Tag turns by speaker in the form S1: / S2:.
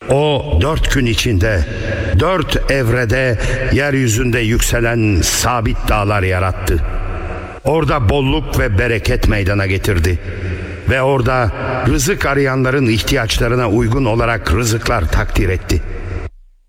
S1: O 4 gün içinde 4 evrede yeryüzünde yükselen sabit dağlar yarattı. Orada bolluk ve bereket meydana getirdi. Ve orada rızık arayanların ihtiyaçlarına uygun olarak rızıklar takdir etti.